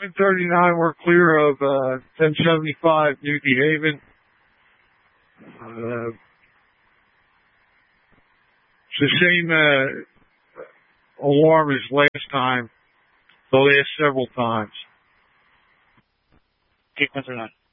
1039, we're clear of 1075 Newty Haven. It's the same alarm as last time, the last several times. Okay, 1039.